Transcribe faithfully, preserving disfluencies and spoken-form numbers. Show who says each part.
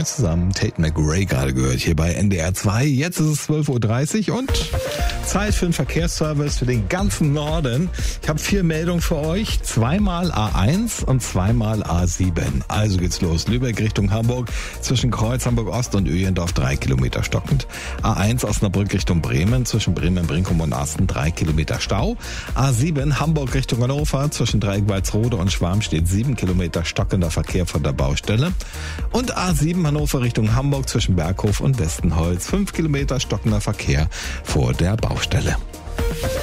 Speaker 1: Moin zusammen, Tate McRae gerade gehört hier bei N D R zwei. Jetzt ist es zwölf Uhr dreißig und Zeit für einen Verkehrsservice für den ganzen Norden. Ich habe vier Meldungen für euch, zweimal A eins und zweimal A sieben. Also geht's los. Lübeck Richtung Hamburg, zwischen Kreuz Hamburg Ost und Öhlendorf drei Kilometer stockend. A eins Osnabrück Richtung Bremen, zwischen Bremen, Brinkum und Asten drei Kilometer Stau. A sieben Hamburg Richtung Hannover, zwischen Dreieck Walsrode und Schwarm steht sieben Kilometer stockender Verkehr von der Baustelle. Und A sieben Hannover Richtung Hamburg, zwischen Berghof und Westenholz fünf Kilometer stockender Verkehr vor der Baustelle.